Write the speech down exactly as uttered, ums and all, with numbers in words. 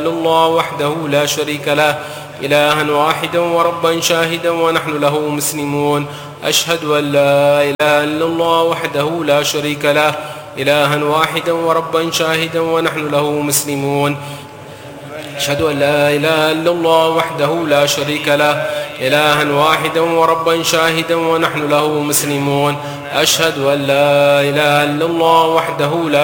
إلا الله وحده لا شريك له إلها واحدا وربا شاهدا ونحن له مسلمون. أشهد أن لا إله إلا الله وحده لا شريك له إلها واحدا وربا شاهدا ونحن له مسلمون. أشهد أن لا إله إلا الله وحده لا شريك له إلها واحدا وربا شاهدا ونحن له مسلمون. أشهد أن لا إله إلا الله وحده لا